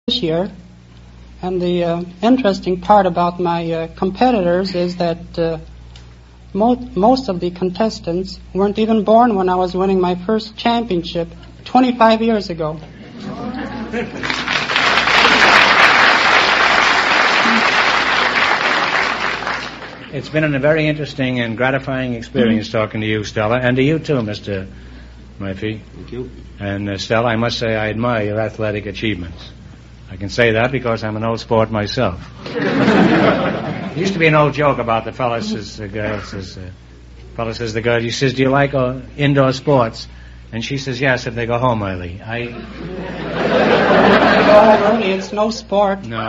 this year. And the interesting part about my competitors is that most of the contestants weren't even born when I was winning my first championship 25 years ago. It's been a very interesting and gratifying experience talking to you, Stella, and to you too, Mr. Murphy. Thank you. And Stella, I must say I admire your athletic achievements. I can say that because I'm an old sport myself. There used to be an old joke about the fellow says the girl says, fellow says the girl, he says, do you like indoor sports? And she says, yes, if they go home early. If they go home early, it's no sport. No.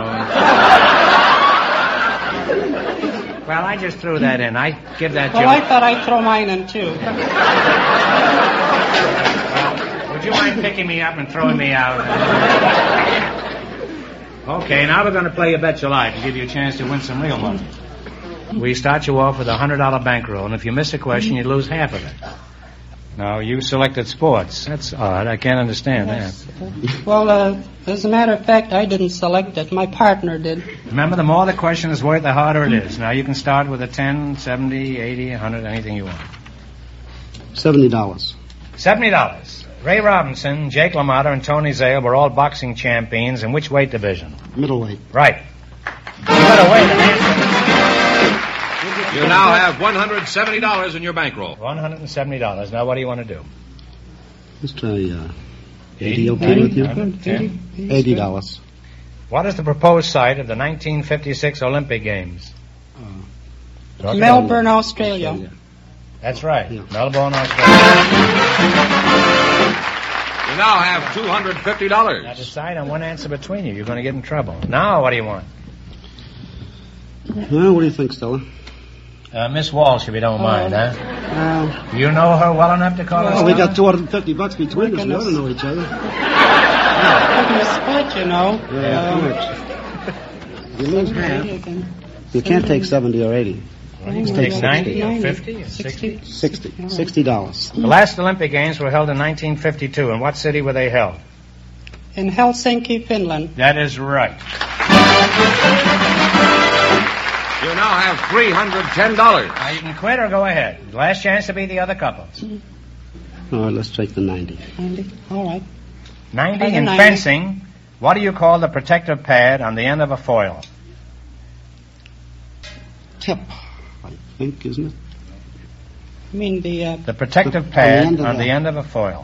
Well, I just threw that in. I give that joke. Well, I thought I'd throw mine in, too. Well, would you mind picking me up and throwing me out? Okay, now we're going to play You Bet Your Life to give you a chance to win some real money. We start you off with a $100 bankroll, and if you miss a question, you lose half of it. Now, you selected sports. That's odd. I can't understand that. Well, as a matter of fact, I didn't select it. My partner did. Remember, the more the question is worth, the harder it is. Now, you can start with a 10, 70, 80, 100, anything you want. $70. $70. Ray Robinson, Jake LaMotta, and Tony Zale were all boxing champions. In which weight division? Middleweight. Right. You gotta wait an answer. You now have $170 in your bankroll. $170. Now, what do you want to do? Let's try 80, okay with you? $80. What is the proposed site of the 1956 Olympic Games? Melbourne, Australia. That's right. Yeah. Melbourne, Australia. You now have $250. Now decide on one answer between you. You're going to get in trouble. Now, what do you want? Well, what do you think, Stella? Miss Walsh, if you don't mind, huh? You know her well enough to call her Well, we got $250 between us. We ought to know each other. We're going to split, you know. Yeah, you lose half. You can't take 70 or 80. Well, you can take 90 or 50 or 60. $60. The last Olympic Games were held in 1952. In what city were they held? In Helsinki, Finland. That is right. You now have $310. Now, you can quit or go ahead. Last chance to beat the other couples. All right, let's take the 90. 90, all right. 90 in fencing. What do you call the protective pad on the end of a foil? Tip, I think, isn't it? You mean the protective pad on the end of a foil.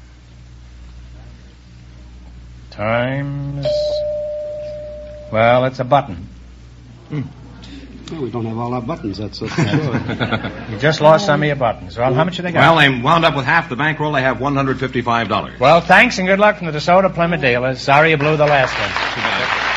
Times. Well, it's a button. Well, we don't have all our buttons, that's for sure. You just lost some of your buttons. Well, how much have they got? Well, they wound up with half the bankroll. They have $155. Well, thanks and good luck from the DeSoto Plymouth dealers. Sorry you blew the last one.